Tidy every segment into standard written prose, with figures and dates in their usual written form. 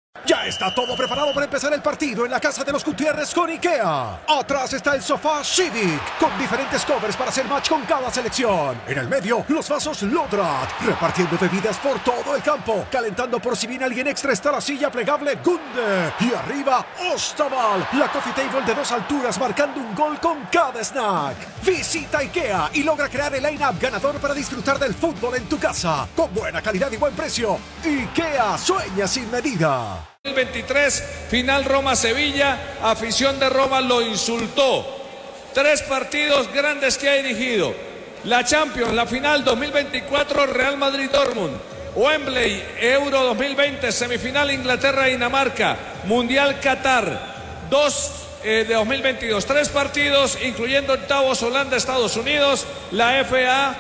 Ya está todo preparado para empezar el partido en la casa de los Gutiérrez con IKEA. Atrás está el sofá Civic, con diferentes covers para hacer match con cada selección. En el medio, los vasos Lodrat, repartiendo bebidas por todo el campo. Calentando por si viene alguien extra está la silla plegable Gunde. Y arriba, Ostaval, la coffee table de 2 alturas marcando un gol con cada snack. Visita IKEA y logra crear el line-up ganador para disfrutar del fútbol en tu casa. Con buena calidad y buen precio. IKEA sueña sin medida. El 23, final Roma-Sevilla, afición de Roma lo insultó. 3 partidos grandes que ha dirigido. La Champions, la final 2024, Real Madrid-Dortmund. Wembley, Euro 2020, semifinal Inglaterra-Dinamarca. Mundial Qatar, 2 de 2022. 3 partidos, incluyendo octavos Holanda-Estados Unidos. La FA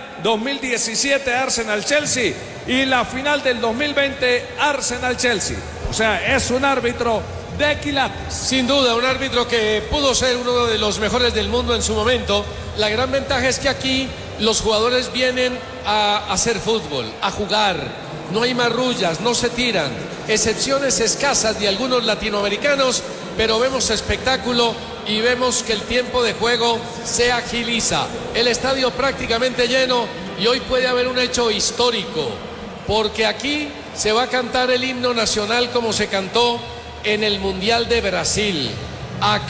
2017, Arsenal-Chelsea. Y la final del 2020, Arsenal-Chelsea. O sea, es un árbitro de quilates. Sin duda, un árbitro que pudo ser uno de los mejores del mundo en su momento. La gran ventaja es que aquí los jugadores vienen a hacer fútbol, a jugar. No hay marrullas, no se tiran. Excepciones escasas de algunos latinoamericanos, pero vemos espectáculo y vemos que el tiempo de juego se agiliza. El estadio prácticamente lleno y hoy puede haber un hecho histórico, porque aquí se va a cantar el himno nacional como se cantó en el Mundial de Brasil. A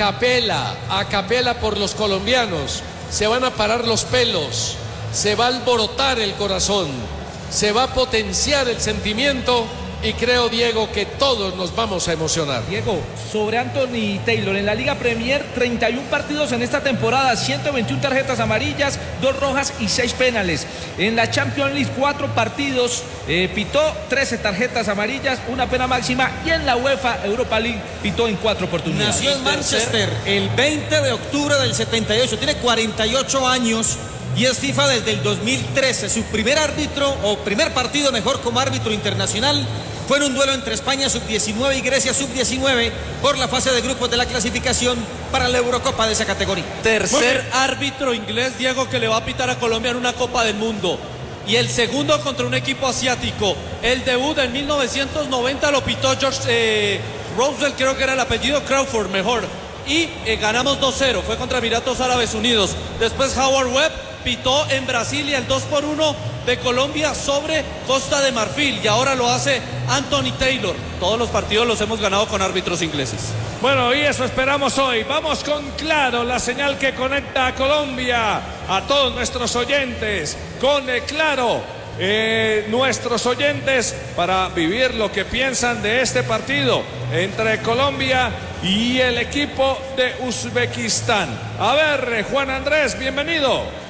capela por los colombianos. Se van a parar los pelos, se va a alborotar el corazón, se va a potenciar el sentimiento y creo, Diego, que todos nos vamos a emocionar. Diego, sobre Anthony Taylor, en la Liga Premier, 31 partidos en esta temporada, 121 tarjetas amarillas, 2 rojas y 6 penales. En la Champions League, 4 partidos, pitó 13 tarjetas amarillas, 1 pena máxima, y en la UEFA Europa League pitó en 4 oportunidades. Nació en Manchester el 20 de octubre del 78, tiene 48 años. Y es FIFA desde el 2013. Su primer árbitro, o primer partido mejor como árbitro internacional, fue en un duelo entre España sub-19 y Grecia sub-19 por la fase de grupos de la clasificación para la Eurocopa de esa categoría. Tercer árbitro inglés, Diego, que le va a pitar a Colombia en una Copa del Mundo. Y el segundo contra un equipo asiático. El debut en 1990 lo pitó George Roswell, creo que era el apellido, Crawford, mejor. Y ganamos 2-0, fue contra Emiratos Árabes Unidos. Después Howard Webb pitó en Brasilia el 2-1 de Colombia sobre Costa de Marfil, y ahora lo hace Anthony Taylor. Todos los partidos los hemos ganado con árbitros ingleses. Bueno, y eso esperamos hoy. Vamos con Claro, la señal que conecta a Colombia, a todos nuestros oyentes. Con Claro, nuestros oyentes, para vivir lo que piensan de este partido entre Colombia y el equipo de Uzbekistán. A ver, Juan Andrés, bienvenido.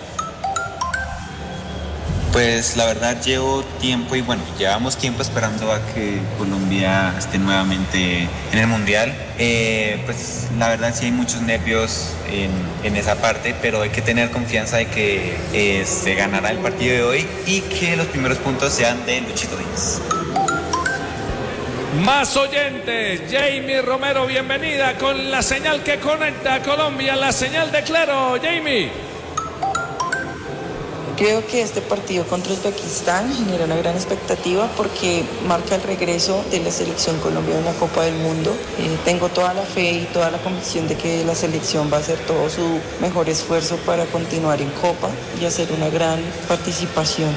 Pues la verdad llevo tiempo llevamos tiempo esperando a que Colombia esté nuevamente en el Mundial. Pues la verdad sí hay muchos nervios en esa parte, pero hay que tener confianza de que se ganará el partido de hoy y que los primeros puntos sean de Luchito Díaz. Más oyentes, Jamie Romero, bienvenida con la señal que conecta a Colombia, la señal de Claro. Jamie. Creo que este partido contra Uzbekistán genera una gran expectativa porque marca el regreso de la selección colombiana en la Copa del Mundo. Tengo toda la fe y toda la convicción de que la selección va a hacer todo su mejor esfuerzo para continuar en Copa y hacer una gran participación.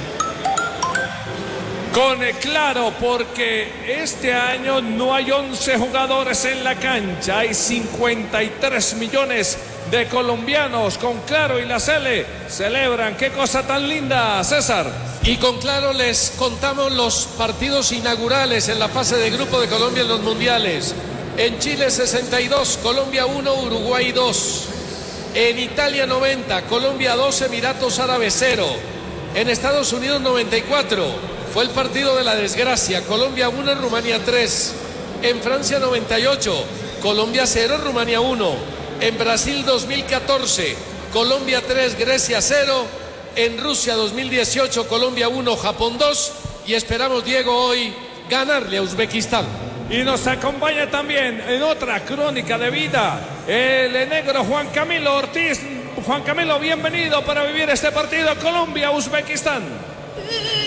Con Claro, porque este año no hay 11 jugadores en la cancha, hay 53 millones de colombianos. Con Claro y la Sele celebran. Qué cosa tan linda, César. Y con Claro les contamos los partidos inaugurales en la fase de grupo de Colombia en los mundiales. En Chile 62, Colombia 1, Uruguay 2. En Italia 90, Colombia 2, Emiratos Árabes 0. En Estados Unidos 94. Fue el partido de la desgracia, Colombia 1, Rumania 3. En Francia 98, Colombia 0, Rumania 1. En Brasil 2014, Colombia 3, Grecia 0. En Rusia 2018, Colombia 1, Japón 2. Y esperamos, Diego, hoy ganarle a Uzbekistán. Y nos acompaña también en otra crónica de vida el negro Juan Camilo Ortiz. Juan Camilo, bienvenido para vivir este partido Colombia-Uzbekistán.